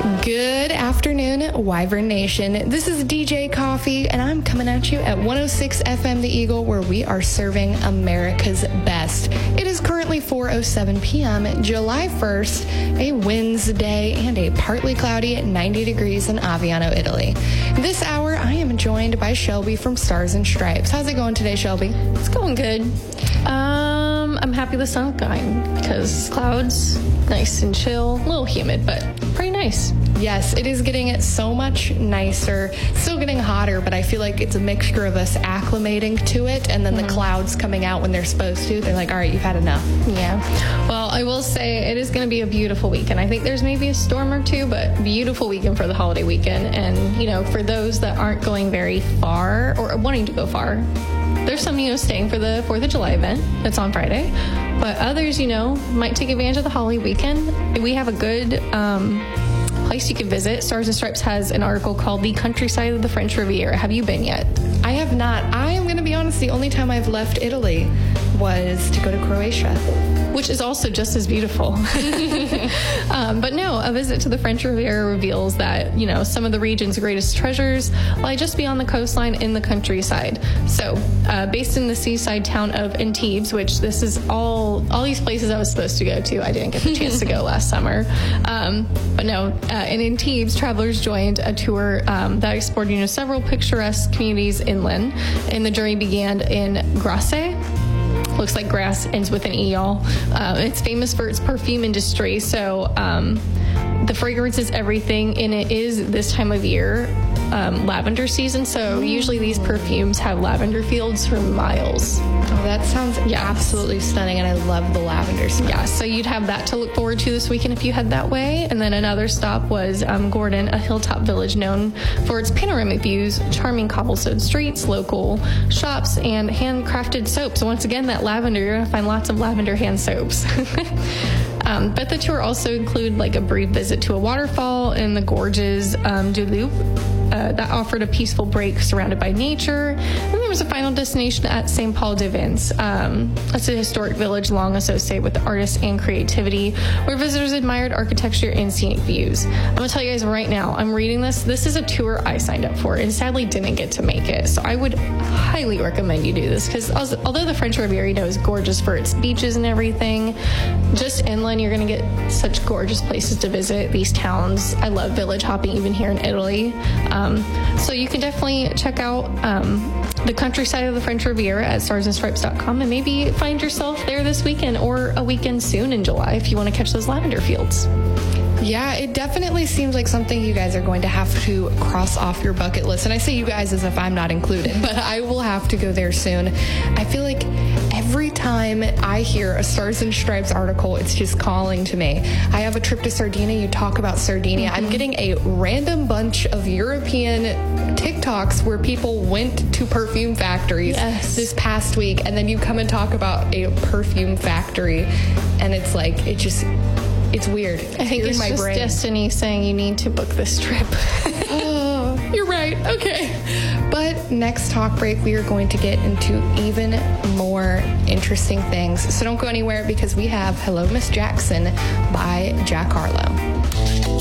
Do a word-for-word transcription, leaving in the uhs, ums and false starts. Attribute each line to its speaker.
Speaker 1: Good afternoon, Wyvern Nation. This is D J Coffee, and I'm coming at you at one oh six F M The Eagle, where we are serving America's best. It is currently four oh seven p.m., July first, a Wednesday, and a partly cloudy at ninety degrees in Aviano, Italy. This hour, I am joined by Shelby from Stars and Stripes. How's it going today, Shelby?
Speaker 2: It's going good. Um, I'm happy the sun's going because clouds, nice and chill, a little humid, but pretty nice.
Speaker 1: Yes, it is getting so much nicer. Still getting hotter, but I feel like it's a mixture of us acclimating to it and then mm-hmm. the clouds coming out when they're supposed to. They're like, all right, you've had enough.
Speaker 2: Yeah. Well, I will say it is going to be a beautiful weekend. I think there's maybe a storm or two, but beautiful weekend for the holiday weekend. And, you know, for those that aren't going very far or wanting to go far, there's some, you know, staying for the fourth of July event that's on Friday. But others, you know, might take advantage of the holiday weekend. We have a good um, place you can visit. Stars and Stripes has an article called The Countryside of the French Riviera. Have you been yet?
Speaker 1: I have not. I am going to be honest, the only time I've left Italy was to go to Croatia,
Speaker 2: which is also just as beautiful. um, but no, a visit to the French Riviera reveals that, you know, some of the region's greatest treasures lie just beyond the coastline in the countryside. So, uh, based in the seaside town of Antibes, which this is all, all these places I was supposed to go to. I didn't get the chance to go last summer. Um, but no, uh, in Antibes, travelers joined a tour um, that explored, you know, several picturesque communities inland, and the journey began in Grasse. Looks like grass, ends with an E, y'all. Uh, it's famous for its perfume industry, so um, the fragrance is everything, and it is this time of year, um, lavender season, so mm. usually these perfumes have lavender fields for miles.
Speaker 1: Oh, that sounds yes. absolutely stunning, and I love the lavender smell.
Speaker 2: Yeah, so you'd have that to look forward to this weekend if you head that way. And then another stop was um, Gordon, a hilltop village known for its panoramic views, charming cobblestone streets, local shops, and handcrafted soaps. Once again, that lavender, you're going to find lots of lavender hand soaps. um, but the tour also included like a brief visit to a waterfall in the gorges um, du Loup. Uh, that offered a peaceful break surrounded by nature. And there was a final destination at Saint Paul de Vence. Um, it's a historic village long associated with artists and creativity, where visitors admired architecture and scenic views. I'm going to tell you guys right now, I'm reading this. This is a tour I signed up for and sadly didn't get to make it. So I would highly recommend you do this because although the French Riviera, you know, is gorgeous for its beaches and everything, just inland, you're going to get such gorgeous places to visit, these towns. I love village hopping even here in Italy. Um, Um, so you can definitely check out um, the countryside of the French Riviera at stars and stripes dot com and maybe find yourself there this weekend or a weekend soon in July if you want to catch those lavender fields.
Speaker 1: Yeah, it definitely seems like something you guys are going to have to cross off your bucket list. And I say you guys as if I'm not included, but I will have to go there soon. I feel like every time I hear a Stars and Stripes article, it's just calling to me. I have a trip to Sardinia. You talk about Sardinia. Mm-hmm. I'm getting a random bunch of European TikToks where people went to perfume factories yes. this past week. And then you come and talk about a perfume factory. And it's like, it just... It's weird. It's
Speaker 2: I think it's
Speaker 1: my
Speaker 2: just
Speaker 1: brain.
Speaker 2: destiny saying you need to book this trip.
Speaker 1: Oh, you're right. Okay. But next talk break, we are going to get into even more interesting things. So don't go anywhere because we have Hello, Miss Jackson by Jack Harlow.